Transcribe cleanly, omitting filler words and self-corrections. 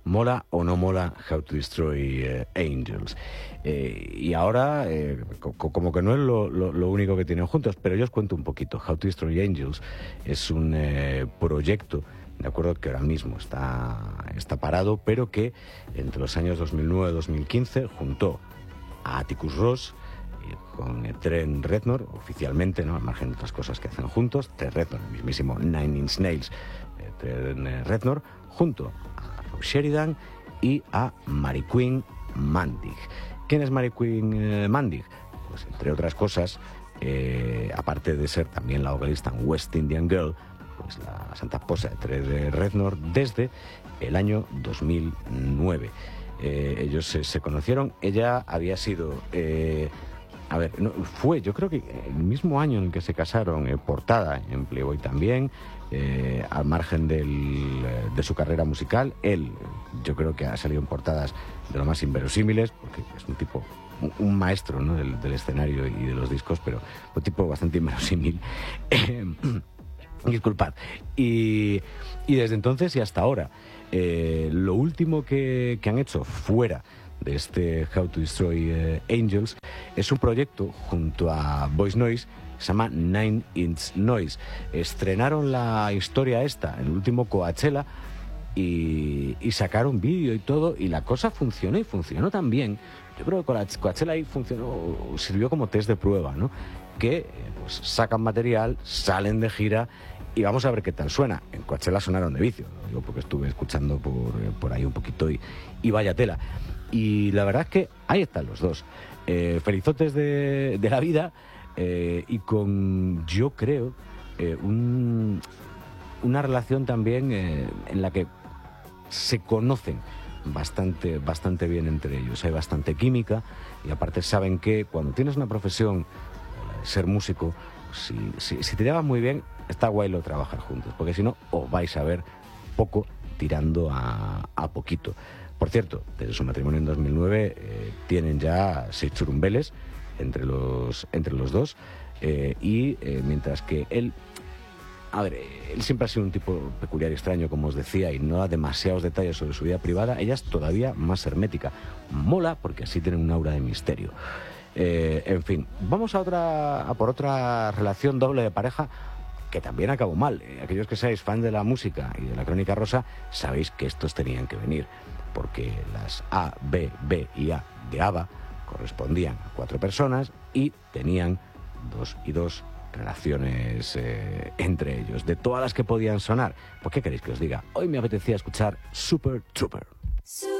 ¿Mola o no mola How to Destroy Angels? Y ahora, como que no es lo único que tienen juntos, pero yo os cuento un poquito. How to Destroy Angels es un proyecto, de acuerdo, que ahora mismo está parado, pero que entre los años 2009 y 2015 juntó a Atticus Ross con Trent Reznor, oficialmente, ¿no?, al margen de otras cosas que hacen juntos. Trent Reznor, el mismísimo Nine Inch Nails, Trent Reznor, junto a Rob Sheridan y a Mary Queen Mandig. ¿Quién es Mary Queen Mandig? Pues entre otras cosas, aparte de ser también la vocalista en West Indian Girl, pues la santa esposa de Trent Reznor desde el año 2009. Ellos se conocieron. Ella había sido... yo creo que el mismo año en el que se casaron, portada en Playboy también, al margen de su carrera musical. Él, yo creo que ha salido en portadas de lo más inverosímiles, porque es un tipo, un maestro, ¿no?, del escenario y de los discos, pero un tipo bastante inverosímil. Disculpad. Y desde entonces y hasta ahora, lo último que han hecho fuera de este How to Destroy Angels es un proyecto junto a Voice Noise, se llama Nine Inch Noise. Estrenaron la historia esta en el último Coachella y sacaron vídeo y todo, y la cosa funcionó, y funcionó tan bien. Yo creo que con la Coachella ahí sirvió como test de prueba, ¿no? Que pues sacan material, salen de gira y vamos a ver qué tal suena. En Coachella sonaron de vicio, lo digo porque estuve escuchando por ahí un poquito y vaya tela. Y la verdad es que ahí están los dos, felizotes de la vida, y con, yo creo, una relación también en la que se conocen bastante bien entre ellos. Hay bastante química, y aparte saben que cuando tienes una profesión, ser músico, si te llevas muy bien, está guay lo trabajar juntos, porque si no, os vais a ver poco tirando a poquito. Por cierto, desde su matrimonio en 2009 tienen ya 6 churumbeles entre los dos, y mientras que él siempre ha sido un tipo peculiar y extraño, como os decía, y no da demasiados detalles sobre su vida privada. Ella es todavía más hermética. Mola porque así tiene un aura de misterio. En fin, vamos a por otra relación doble de pareja que también acabó mal. Aquellos que seáis fan de la música y de la Crónica Rosa sabéis que estos tenían que venir, porque las A, B, B y A de ABBA correspondían a 4 personas y tenían 2 y 2 relaciones entre ellos. De todas las que podían sonar, ¿por qué queréis que os diga? Hoy me apetecía escuchar Super Trooper.